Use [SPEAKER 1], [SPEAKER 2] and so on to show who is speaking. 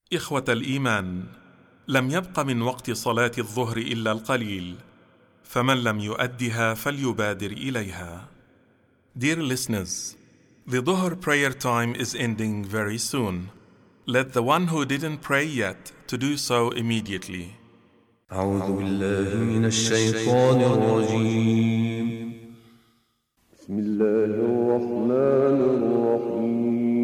[SPEAKER 1] إخوة الإيمان، لم يبق من وقت صلاة الظهر إلا القليل، فمن لم يؤدها فليبادر إليها. Dear listeners, the Dhuhr prayer time is ending very soon. Let the one who didn't pray yet to do so immediately.
[SPEAKER 2] أعوذ بالله من الشيطان الرجيم. بسم الله الرحمن الرحيم.